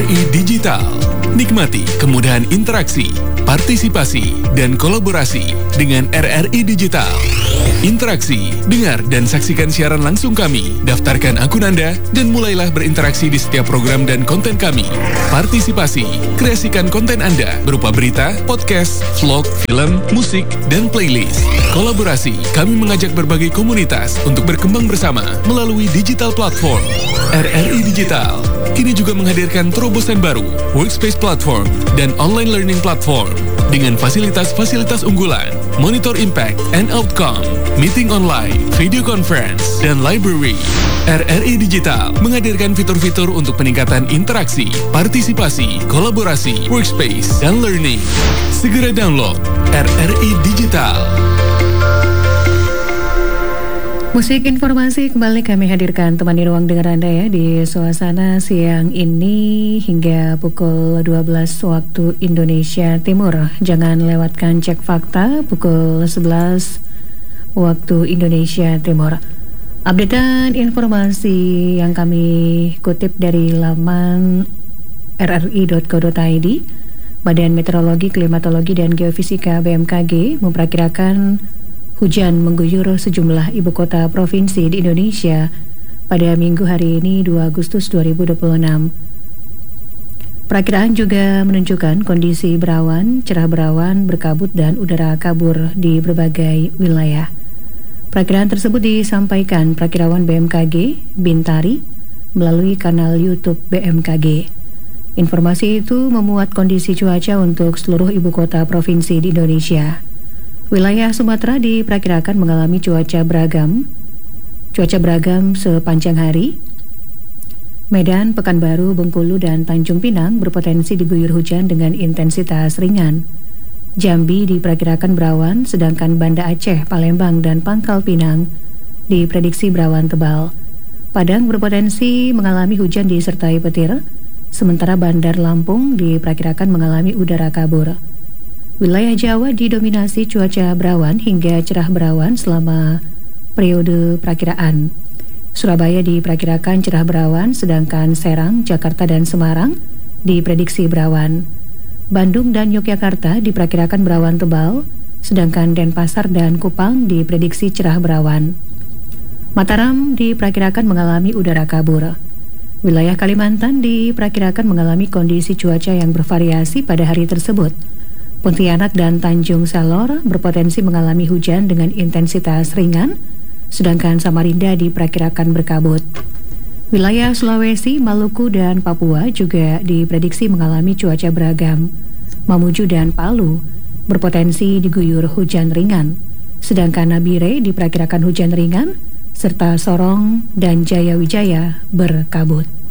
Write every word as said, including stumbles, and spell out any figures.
I Digital. Nikmati kemudahan interaksi, partisipasi, dan kolaborasi dengan R R I Digital. Interaksi, dengar dan saksikan siaran langsung kami, daftarkan akun Anda, dan mulailah berinteraksi di setiap program dan konten kami. Partisipasi, kreasikan konten Anda berupa berita, podcast, vlog, film, musik, dan playlist. Kolaborasi, kami mengajak berbagai komunitas untuk berkembang bersama melalui digital platform. R R I Digital kini juga menghadirkan terobosan baru, workspace platform, dan online learning platform dengan fasilitas-fasilitas unggulan, monitor impact and outcome, meeting online, video conference, dan library. R R I Digital menghadirkan fitur-fitur untuk peningkatan interaksi, partisipasi, kolaborasi, workspace, dan learning. Segera download R R I Digital. Musik informasi kembali kami hadirkan temani ruang dengar Anda ya di suasana siang ini hingga pukul dua belas waktu Indonesia Timur. Jangan lewatkan cek fakta pukul sebelas waktu Indonesia Timur. Updatean informasi yang kami kutip dari laman r r i dot co dot i d. Badan Meteorologi, Klimatologi, dan Geofisika B M K G memperkirakan hujan mengguyur sejumlah ibu kota provinsi di Indonesia pada minggu hari ini dua Agustus dua ribu dua puluh enam. Perakiraan juga menunjukkan kondisi berawan, cerah berawan, berkabut, dan udara kabur di berbagai wilayah. Perakiraan tersebut disampaikan Prakirawan B M K G, Bintari, melalui kanal YouTube B M K G. Informasi itu memuat kondisi cuaca untuk seluruh ibu kota provinsi di Indonesia. Wilayah Sumatera diperkirakan mengalami cuaca beragam, cuaca beragam sepanjang hari. Medan, Pekanbaru, Bengkulu, dan Tanjung Pinang berpotensi diguyur hujan dengan intensitas ringan. Jambi diperkirakan berawan, sedangkan Banda Aceh, Palembang, dan Pangkal Pinang diprediksi berawan tebal. Padang berpotensi mengalami hujan disertai petir, sementara Bandar Lampung diperkirakan mengalami udara kabur. Wilayah Jawa didominasi cuaca berawan hingga cerah berawan selama periode perakiraan. Surabaya diperkirakan cerah berawan, sedangkan Serang, Jakarta, dan Semarang diprediksi berawan. Bandung dan Yogyakarta diperkirakan berawan tebal, sedangkan Denpasar dan Kupang diprediksi cerah berawan. Mataram diperkirakan mengalami udara kabur. Wilayah Kalimantan diperkirakan mengalami kondisi cuaca yang bervariasi pada hari tersebut. Pontianak dan Tanjung Salor berpotensi mengalami hujan dengan intensitas ringan, sedangkan Samarinda diperkirakan berkabut. Wilayah Sulawesi, Maluku, dan Papua juga diprediksi mengalami cuaca beragam. Mamuju dan Palu berpotensi diguyur hujan ringan, sedangkan Nabire diperkirakan hujan ringan, serta Sorong dan Jayawijaya berkabut.